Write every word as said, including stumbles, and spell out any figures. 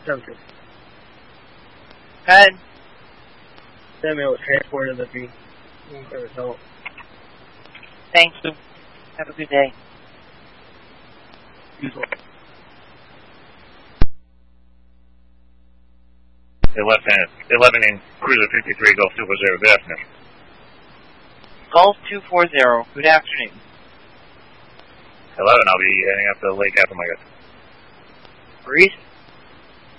Sounds good. Ed. Samuel was transported to the result. Thank you. Have a good day. Usual. eleven in Cruiser fifty-three, Gulf two four zero. Good afternoon. Gulf two four zero. Good afternoon. eleven, I'll be heading up to Lake Appomattox. Breeze?